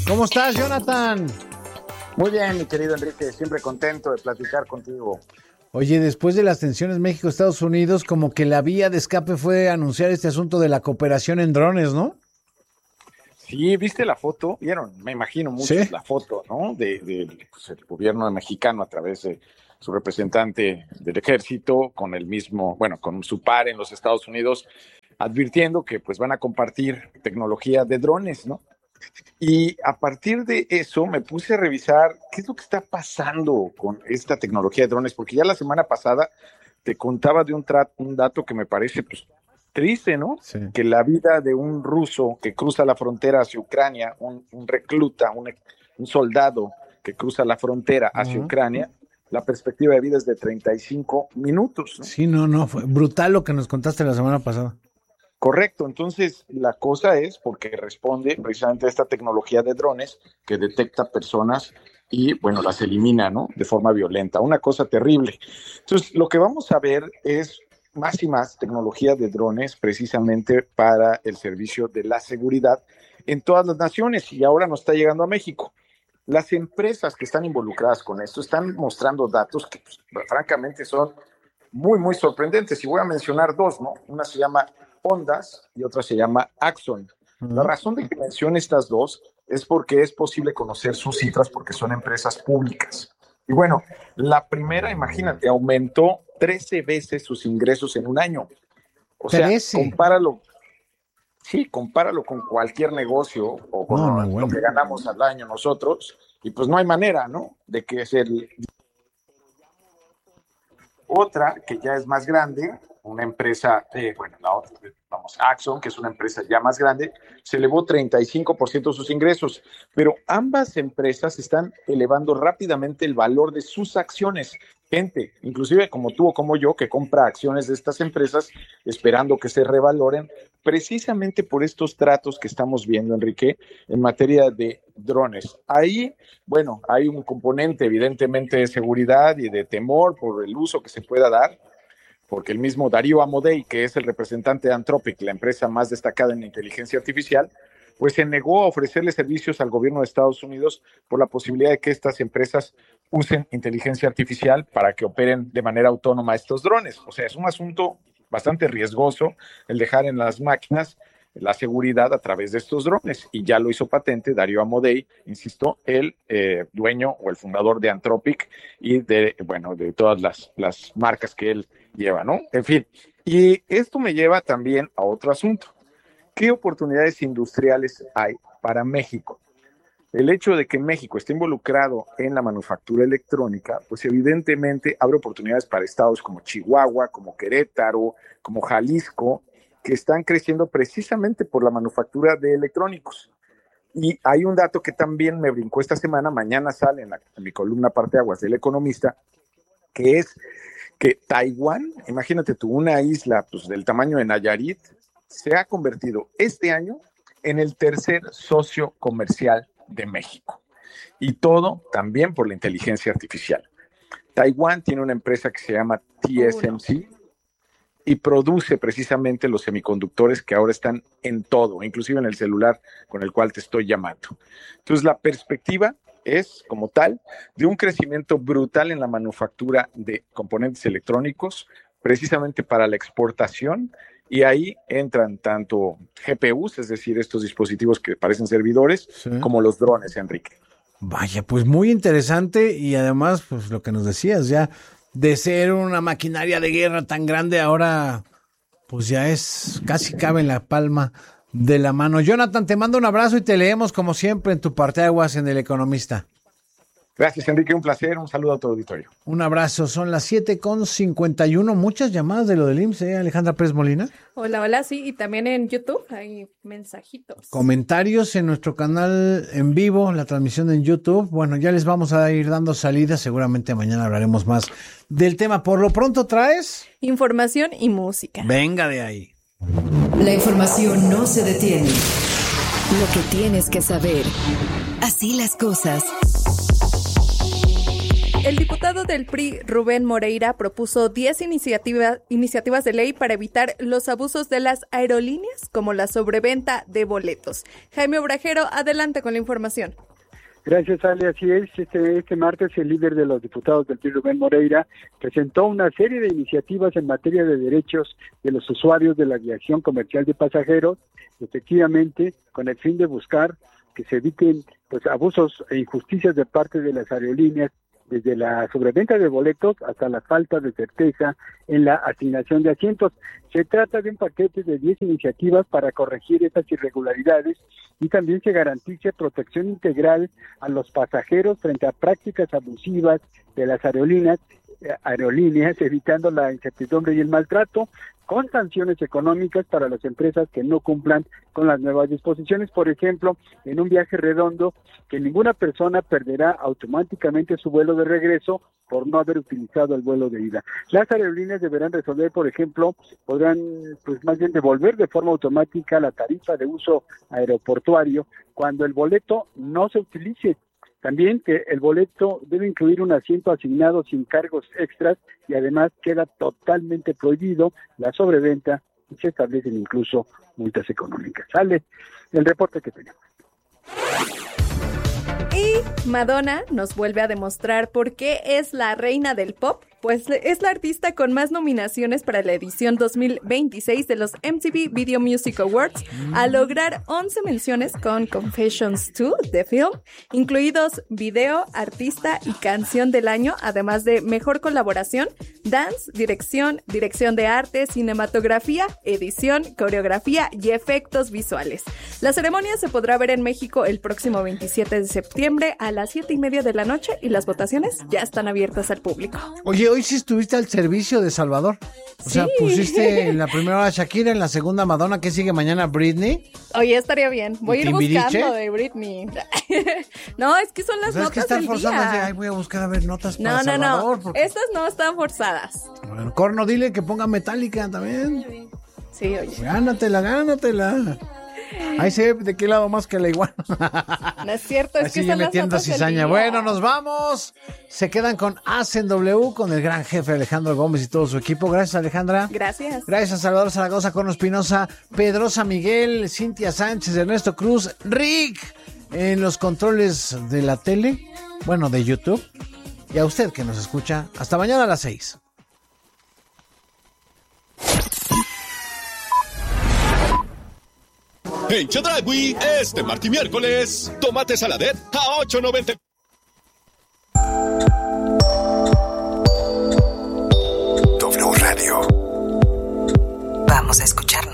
¿Cómo estás, Jonathan? Muy bien, mi querido Enrique, siempre contento de platicar contigo. Oye, después de las tensiones México-Estados Unidos, como que la vía de escape fue anunciar este asunto de la cooperación en drones, ¿no? Sí, ¿viste la foto? Vieron, me imagino mucho ¿Sí? la foto, ¿no? El gobierno mexicano a través de su representante del ejército con el mismo, bueno, con su par en los Estados Unidos, advirtiendo que pues van a compartir tecnología de drones, ¿no? Y a partir de eso me puse a revisar qué es lo que está pasando con esta tecnología de drones, porque ya la semana pasada te contaba de un dato que me parece pues, triste, ¿no? Sí. Que la vida de un ruso que cruza la frontera hacia Ucrania, un recluta, un soldado que cruza la frontera hacia Ucrania, la perspectiva de vida es de 35 minutos, ¿no? Sí, no, fue brutal lo que nos contaste la semana pasada. Correcto, entonces la cosa es porque responde precisamente a esta tecnología de drones que detecta personas y, bueno, las elimina, ¿no? De forma violenta, una cosa terrible. Entonces, lo que vamos a ver es más y más tecnología de drones precisamente para el servicio de la seguridad en todas las naciones y ahora nos está llegando a México. Las empresas que están involucradas con esto están mostrando datos que, pues, francamente, son muy, muy sorprendentes. Y voy a mencionar dos, ¿no? Una se llama Ondas y otra se llama Axon. La razón de que mencione estas dos es porque es posible conocer sus cifras porque son empresas públicas. Y bueno, la primera, imagínate, aumentó 13 veces sus ingresos en un año. O sea, 13. compáralo con cualquier negocio o con lo que ganamos al año nosotros, y pues no hay manera, ¿no? De que es el... Otra, que ya es más grande, una empresa, la otra, Axon, que es una empresa ya más grande, se elevó 35% sus ingresos, pero ambas empresas están elevando rápidamente el valor de sus acciones. Gente, inclusive como tú o como yo, que compra acciones de estas empresas esperando que se revaloren, precisamente por estos tratos que estamos viendo, Enrique, en materia de drones. Ahí, bueno, hay un componente evidentemente de seguridad y de temor por el uso que se pueda dar, porque el mismo Darío Amodei, que es el representante de Anthropic, la empresa más destacada en inteligencia artificial, pues se negó a ofrecerle servicios al gobierno de Estados Unidos por la posibilidad de que estas empresas usen inteligencia artificial para que operen de manera autónoma estos drones. O sea, es un asunto bastante riesgoso el dejar en las máquinas la seguridad a través de estos drones, y ya lo hizo patente Darío Amodei, insisto, el dueño o el fundador de Anthropic y de todas las marcas que él lleva, ¿no? En fin, y esto me lleva también a otro asunto. ¿Qué oportunidades industriales hay para México? El hecho de que México esté involucrado en la manufactura electrónica, pues evidentemente abre oportunidades para estados como Chihuahua, como Querétaro, como Jalisco, que están creciendo precisamente por la manufactura de electrónicos. Y hay un dato que también me brincó esta semana, mañana sale en mi columna Parteaguas del Economista, que es que Taiwán, imagínate tú, una isla pues, del tamaño de Nayarit, se ha convertido este año en el tercer socio comercial de México. Y todo también por la inteligencia artificial. Taiwán tiene una empresa que se llama TSMC y produce precisamente los semiconductores que ahora están en todo, inclusive en el celular con el cual te estoy llamando. Entonces, la perspectiva es, como tal, de un crecimiento brutal en la manufactura de componentes electrónicos, precisamente para la exportación, y ahí entran tanto GPUs, es decir, estos dispositivos que parecen servidores, sí, como los drones, Enrique. Vaya, pues muy interesante, y además, pues lo que nos decías ya, de ser una maquinaria de guerra tan grande, ahora pues ya es, casi cabe en la palma de la mano. Jonathan, te mando un abrazo y te leemos como siempre en tu Parteaguas en El Economista. Gracias, Enrique, un placer, un saludo a tu auditorio. Un abrazo, son las 7:51, muchas llamadas de lo del IMSS, Alejandra Pérez Molina. Hola, sí, y también en YouTube hay mensajitos. Comentarios en nuestro canal en vivo, la transmisión en YouTube. Bueno, ya les vamos a ir dando salida, seguramente mañana hablaremos más del tema. Por lo pronto traes... información y música. Venga de ahí. La información no se detiene. Lo que tienes que saber. Así las cosas. El diputado del PRI, Rubén Moreira, propuso 10 iniciativas de ley para evitar los abusos de las aerolíneas, como la sobreventa de boletos. Jaime Obrajero, adelante con la información. Gracias, Ale. Así es, este martes el líder de los diputados del PRI, Rubén Moreira, presentó una serie de iniciativas en materia de derechos de los usuarios de la aviación comercial de pasajeros, efectivamente, con el fin de buscar que se eviten abusos e injusticias de parte de las aerolíneas, desde la sobreventa de boletos hasta la falta de certeza en la asignación de asientos. Se trata de un paquete de 10 iniciativas para corregir estas irregularidades y también se garantice protección integral a los pasajeros frente a prácticas abusivas de las aerolíneas, evitando la incertidumbre y el maltrato, con sanciones económicas para las empresas que no cumplan con las nuevas disposiciones. Por ejemplo, en un viaje redondo, que ninguna persona perderá automáticamente su vuelo de regreso por no haber utilizado el vuelo de ida. Las aerolíneas deberán resolver, por ejemplo, podrán más bien devolver de forma automática la tarifa de uso aeroportuario cuando el boleto no se utilice. También que el boleto debe incluir un asiento asignado sin cargos extras y además queda totalmente prohibido la sobreventa y se establecen incluso multas económicas. Sale el reporte que tenemos. Y Madonna nos vuelve a demostrar por qué es la reina del pop, pues es la artista con más nominaciones para la edición 2026 de los MTV Video Music Awards, al lograr 11 menciones con Confessions 2, The Film, incluidos Video, Artista y Canción del Año, además de Mejor Colaboración, Dance, Dirección de Arte, Cinematografía, Edición, Coreografía y Efectos Visuales. La ceremonia se podrá ver en México el próximo 27 de septiembre a las 7:30 de la noche y las votaciones ya están abiertas al público. Oye, hoy sí estuviste al servicio de Salvador. O sea, pusiste en la primera hora Shakira, en la segunda Madonna, ¿qué sigue mañana? Britney. Oye, estaría bien. Voy a ir Timbiriche buscando de Britney. No, es que son las O sea, notas es que del están forzadas de, día. ay, voy a buscar a ver notas para No. Salvador. Porque... Estas no están forzadas. Bueno, Corno, dile que ponga Metallica también. Sí, oye. Gánatela. Ahí se ve de qué lado más que la igual. No es cierto, es que sigue son las metiendo notas del cizaña. día. Bueno, nos vamos. Se quedan con Hacen W, con el gran jefe Alejandro Gómez y todo su equipo. Gracias, Alejandra. Gracias. Gracias a Salvador Zaragoza, Corno Espinosa, Pedrosa Miguel, Cintia Sánchez, Ernesto Cruz, Rick, en los controles de la tele, bueno, de YouTube. Y a usted que nos escucha, hasta mañana a las 6. En Chedraui, este martes y miércoles, tomate saladet a $8.90. W Radio. Vamos a escuchar